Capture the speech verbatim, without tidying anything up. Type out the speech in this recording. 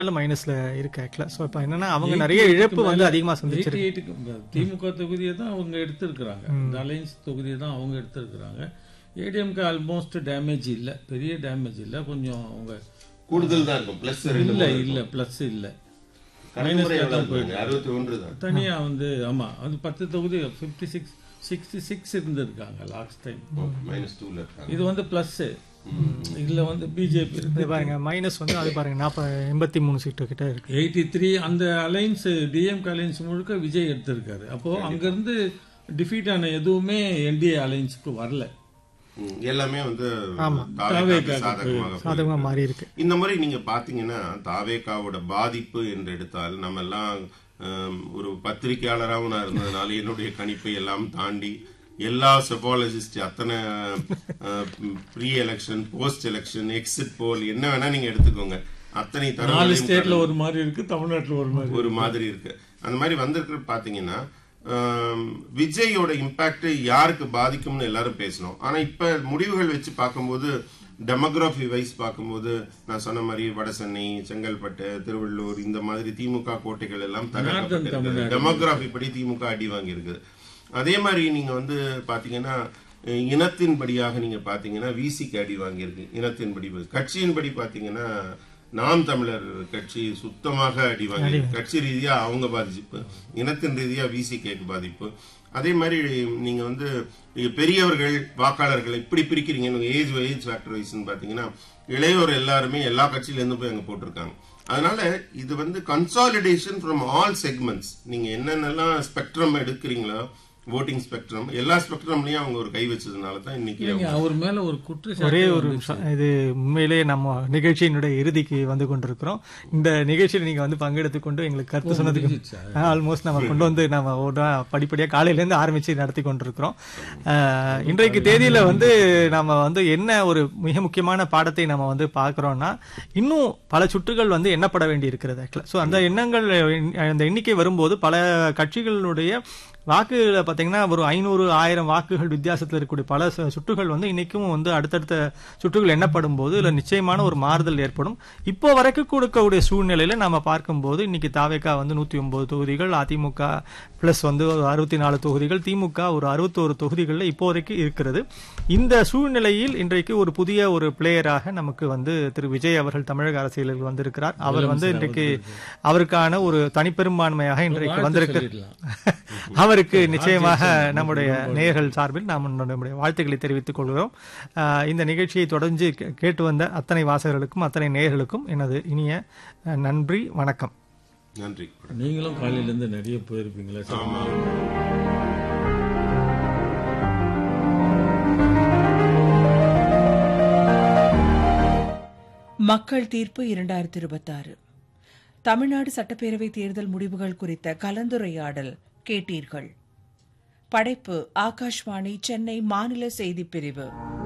மைனஸ்ல இருக்கு ஆக்சுவலா. ஸோ இப்போ என்னன்னா அவங்க நிறைய இழப்பு வந்து அதிகமாக சந்திச்சிருக்கு. எயிட்டி திமுக தொகுதியை தான் அவங்க எடுத்திருக்கிறாங்க, இந்த அலையன்ஸ் தொகுதியை தான் அவங்க எடுத்திருக்கிறாங்க. ஏடிஎம்க்கு ஆல்மோஸ்ட் டேமேஜ் இல்லை, பெரிய டேமேஜ் இல்லை, கொஞ்சம் அவங்க கூடுதல் தான் இருக்கும். பிளஸ் இல்ல இல்ல பிளஸ் இல்ல தனியா வந்து ஆமா அது பத்து தொகுதி பிப்டி சிக்ஸ் சிக்ஸ்டி சிக்ஸ் இருந்திருக்காங்க லாஸ்ட் டைம். இது வந்து பிளஸ். இதுல வந்து பிஜேபி இருக்கு பாருங்க, மைனஸ் வந்து அது பாருங்க நாற்பது எண்பத்தி மூணு சீட்டு கிட்ட இருக்கு. எயிட்டி த்ரீ அந்த அலைன்ஸ் டிஎம்கே அலைன்ஸ் முழுக்க விஜய் எடுத்திருக்காரு. அப்போ அங்கிருந்து டிஃபீட் ஆன எதுவுமே என்டிஏ அலைன்ஸுக்கு வரல, எல்லாமே வந்து சாதகமா மாறி இருக்கு. இந்த மாதிரி நீங்க பாத்தீங்கன்னா தாவேகாவோட பாதிப்பு என்று எடுத்தால் நம்ம எல்லாம் ஒரு பத்திரிகையாளராகவும் நான் இருந்ததுனால என்னுடைய கணிப்பை எல்லாம் தாண்டி எல்லா செபாலஜிஸ்ட் அத்தனை pre election post election exit போல் என்ன வேணா நீங்க எடுத்துக்கோங்க, அத்தனை நாலு ஸ்டேட்ல ஒரு மாதிரி இருக்கு, தமிழ்நாட்டுல ஒரு மாதிரி ஒரு மாதிரி இருக்கு. அந்த மாதிரி வந்திருக்கிற பாத்தீங்கன்னா விஜயோட இம்பாக்ட் யாருக்கு பாதிக்கும்னு எல்லாரும் பேசணும். ஆனா இப்ப முடிவுகள் வச்சு பார்க்கும்போது டெமோகிராபி வைஸ் பார்க்கும்போது நான் சொன்ன மாதிரி வடசென்னை, செங்கல்பட்டு, திருவள்ளூர் இந்த மாதிரி திமுக கோட்டைகள் எல்லாம் தகர்க்கப்பட்டிருக்கு. டெமோகிராபி படி திமுக அடி வாங்கி இருக்குது. அதே மாதிரி நீங்க வந்து பாத்தீங்கன்னா இனத்தின்படியாக நீங்க பாத்தீங்கன்னா விசிக்கு அடி வாங்கியிருக்கு. இனத்தின்படி கட்சியின்படி பாத்தீங்கன்னா நாம் தமிழர் கட்சி சுத்தமாக அடி வாங்கி, கட்சி ரீதியா அவங்க பாதிப்பு, இனத்தின் ரீதியா விசிகேக்கு பாதிப்பு. அதே மாதிரி நீங்க வந்து பெரியவர்கள் வாக்காளர்கள் இப்படி பிரிக்கிறீங்க, ஏஜ் ஏஜ் ஃபேக்டர் வைஸ் பாத்தீங்கன்னா இளையோர் எல்லாருமே எல்லா கட்சியில இருந்து போய் அங்க போட்டிருக்காங்க. அதனால இது வந்து கன்சாலிடேஷன் ஃப்ரம் ஆல் செக்மெண்ட்ஸ். நீங்க என்னென்னலாம் ஸ்பெக்ட்ரம் எடுக்கிறீங்களோ voting ஸ்பெக்ட்ரம் எல்லா ஸ்பெக்ட்ரம்லயும் அவங்க ஒரு கை வச்சதுனால தான் இன்னைக்கு அவர் மேல ஒரு குற்றம். ஒரே ஒரு இது உண்மையிலேயே நம்ம நிகழ்ச்சியினுடைய இறுதிக்கு வந்து கொண்டிருக்கிறோம். இந்த நிகழ்ச்சியில் நீங்க வந்து பங்கெடுத்து கொண்டு எங்களுக்கு கருத்து சொன்னதுக்கு ஆல்மோஸ்ட் நம்ம கொண்டு வந்து நம்ம படிப்படியா காலையில இருந்து ஆரம்பிச்சு நடத்தி கொண்டிருக்கிறோம். இன்றைக்கு தேதியில வந்து நம்ம வந்து என்ன ஒரு மிக முக்கியமான பாடத்தை நம்ம வந்து பாக்குறோம்னா, இன்னும் பல சுற்றுகள் வந்து எண்ணப்பட வேண்டி இருக்கிறது. ஸோ அந்த எண்ணங்கள் அந்த எண்ணிக்கை வரும்போது பல கட்சிகளுடைய வாக்குகளை பார்த்தீங்கன்னா ஒரு ஐநூறு ஆயிரம் வாக்குகள் வித்தியாசத்தில் இருக்கக்கூடிய பல சுற்றுகள் வந்து இன்னைக்கும் வந்து அடுத்தடுத்த சுற்றுகள் எண்ணப்படும் போது இதுல நிச்சயமான ஒரு மாறுதல் ஏற்படும். இப்போ வரைக்கும் கொடுக்கக்கூடிய சூழ்நிலையில நம்ம பார்க்கும்போது இன்னைக்கு தாவேகா வந்து நூத்தி ஒன்பது தொகுதிகள், அதிமுக பிளஸ் வந்து ஒரு அறுபத்தி நாலு தொகுதிகள், திமுக ஒரு அறுபத்தோரு தொகுதிகள்ல இப்போ வரைக்கும் இருக்கிறது. இந்த சூழ்நிலையில் இன்றைக்கு ஒரு புதிய ஒரு பிளேயராக நமக்கு வந்து திரு விஜய் அவர்கள் தமிழக அரசியலில் வந்திருக்கிறார். அவர் வந்து இன்றைக்கு அவருக்கான ஒரு தனிப்பெரும்பான்மையாக இன்றைக்கு வந்திருக்கிறார். அவருக்கு நிச்சயமாக நம்முடைய நேயர்கள் சார்பில் நாம் நம்முடைய வாழ்த்துக்களை தெரிவித்துக் கொள்கிறோம். இந்த நிகழ்ச்சியை தொடர்ந்து கேட்டு வந்த அத்தனை வாசகர்களுக்கும் அத்தனை நேயர்களுக்கும் எனது இனிய நன்றி, வணக்கம். நன்றி. நீங்களும் காலையிலிருந்து நிறைய போயிருப்பீங்களா? மக்கள் தீர்ப்பு இரண்டாயிரத்தி இருபத்தி ஆறு தமிழ்நாடு சட்டப்பேரவை தேர்தல் முடிவுகள் குறித்த கலந்துரையாடல் கேட்டீர்கள். படைப்பு ஆகாஷ்வாணி சென்னை மாநில செய்திப் பிரிவு.